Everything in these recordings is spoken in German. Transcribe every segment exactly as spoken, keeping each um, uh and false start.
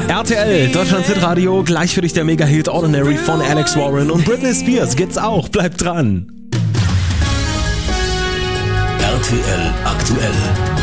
R T L, Deutschlands Hitradio, gleich für dich der Mega-Hit Ordinary von Alex Warren und Britney Spears gibt's auch, bleibt dran. R T L aktuell.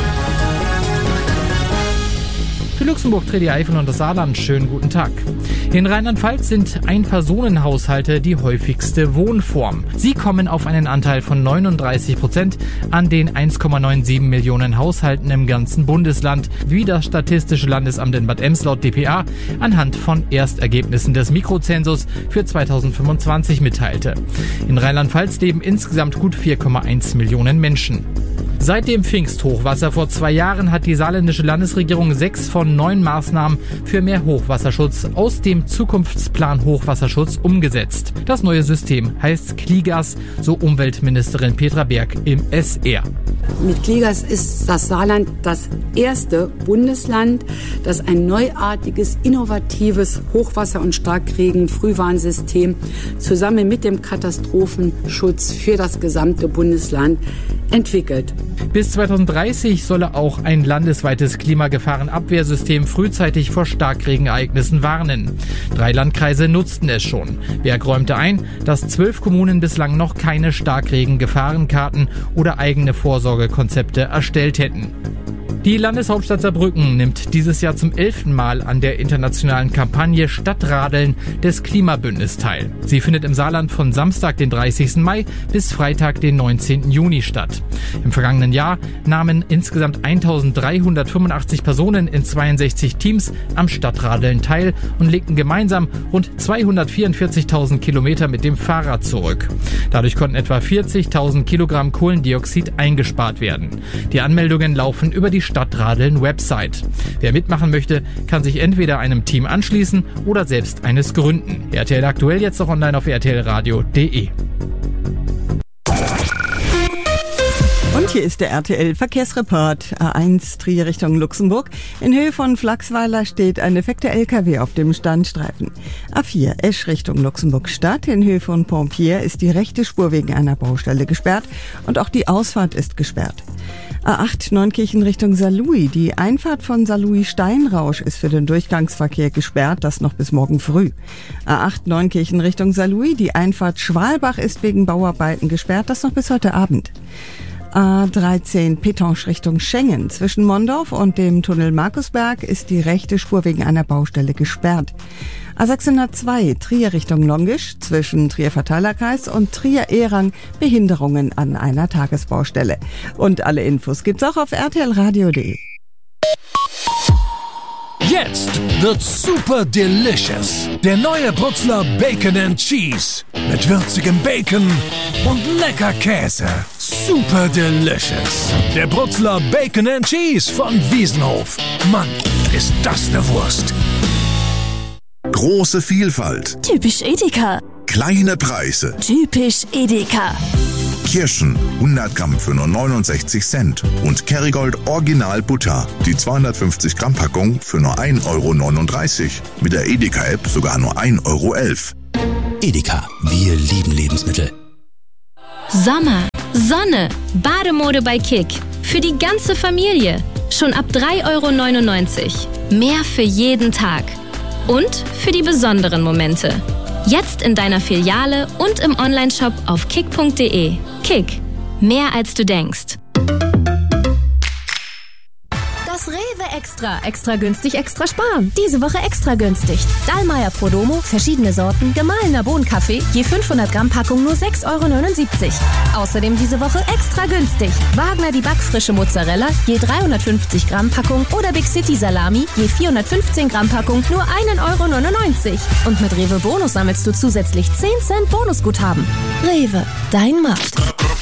Für Luxemburg, Tredi Eifel und das Saarland, schönen guten Tag. In Rheinland-Pfalz sind Ein-Personen-Haushalte die häufigste Wohnform. Sie kommen auf einen Anteil von neununddreißig Prozent an den eins Komma siebenundneunzig Millionen Haushalten im ganzen Bundesland, wie das Statistische Landesamt in Bad Ems laut D P A anhand von Erstergebnissen des Mikrozensus für zweitausendfünfundzwanzig mitteilte. In Rheinland-Pfalz leben insgesamt gut vier Komma eins Millionen Menschen. Seit dem Pfingsthochwasser vor zwei Jahren hat die saarländische Landesregierung sechs von neun Maßnahmen für mehr Hochwasserschutz aus dem Zukunftsplan Hochwasserschutz umgesetzt. Das neue System heißt Kligas, so Umweltministerin Petra Berg im S R. Mit Kligas ist das Saarland das erste Bundesland, das ein neuartiges, innovatives Hochwasser- und Starkregen-Frühwarnsystem zusammen mit dem Katastrophenschutz für das gesamte Bundesland entwickelt. Bis zweitausenddreißig solle auch ein landesweites Klimagefahrenabwehrsystem frühzeitig vor Starkregenereignissen warnen. Drei Landkreise nutzten es schon. Berg räumte ein, dass zwölf Kommunen bislang noch keine Starkregengefahrenkarten oder eigene Vorsorgekonzepte erstellt hätten. Die Landeshauptstadt Saarbrücken nimmt dieses Jahr zum elften Mal an der internationalen Kampagne Stadtradeln des Klimabündnis teil. Sie findet im Saarland von Samstag, den dreißigsten Mai bis Freitag, den neunzehnten Juni statt. Im vergangenen Jahr nahmen insgesamt eintausenddreihundertfünfundachtzig Personen in zweiundsechzig Teams am Stadtradeln teil und legten gemeinsam rund zweihundertvierundvierzigtausend Kilometer mit dem Fahrrad zurück. Dadurch konnten etwa vierzigtausend Kilogramm Kohlendioxid eingespart werden. Die Anmeldungen laufen über die Stadtradeln-Website. Wer mitmachen möchte, kann sich entweder einem Team anschließen oder selbst eines gründen. R T L aktuell jetzt auch online auf r t l radio punkt d e. Und hier ist der R T L-Verkehrsreport. A eins Trier Richtung Luxemburg. In Höhe von Flachsweiler steht ein defekter L K W auf dem Standstreifen. A vier Esch Richtung Luxemburg-Stadt. In Höhe von Pompier ist die rechte Spur wegen einer Baustelle gesperrt und auch die Ausfahrt ist gesperrt. A acht Neunkirchen Richtung Saarlouis. Die Einfahrt von Saarlouis-Steinrausch ist für den Durchgangsverkehr gesperrt, das noch bis morgen früh. A acht Neunkirchen Richtung Saarlouis. Die Einfahrt Schwalbach ist wegen Bauarbeiten gesperrt, das noch bis heute Abend. A dreizehn Petanche Richtung Schengen. Zwischen Mondorf und dem Tunnel Markusberg ist die rechte Spur wegen einer Baustelle gesperrt. A sechshundertzwei Trier Richtung Longisch. Zwischen Trier-Verteilerkreis und Trier-Ehrang Behinderungen an einer Tagesbaustelle. Und alle Infos gibt's auch auf r t l radio punkt d e. Jetzt wird's super delicious. Der neue Brutzler Bacon and Cheese. Mit würzigem Bacon und lecker Käse. Super delicious. Der Brutzler Bacon and Cheese von Wiesenhof. Mann, ist das eine Wurst. Große Vielfalt. Typisch Edeka. Kleine Preise. Typisch Edeka. Kirschen hundert Gramm für nur neunundsechzig Cent und Kerrygold Original Butter, die zweihundertfünfzig Gramm Packung für nur ein Euro neununddreißig. Mit der Edeka-App sogar nur ein Euro elf. Edeka, wir lieben Lebensmittel. Sommer, Sonne, Bademode bei Kick. Für die ganze Familie. Schon ab drei Euro neunundneunzig. Mehr für jeden Tag. Und für die besonderen Momente. Jetzt in deiner Filiale und im Onlineshop auf kick punkt d e. Kick. Mehr als du denkst. Das Rewe Extra. Extra günstig, extra sparen. Diese Woche extra günstig. Dallmayr Prodomo, verschiedene Sorten, gemahlener Bohnenkaffee, je fünfhundert Gramm Packung nur sechs Euro neunundsiebzig. Außerdem diese Woche extra günstig. Wagner die backfrische Mozzarella, je dreihundertfünfzig Gramm Packung oder Big City Salami, je vierhundertfünfzehn Gramm Packung nur ein Euro neunundneunzig. Und mit Rewe Bonus sammelst du zusätzlich zehn Cent Bonusguthaben. Rewe, dein Markt.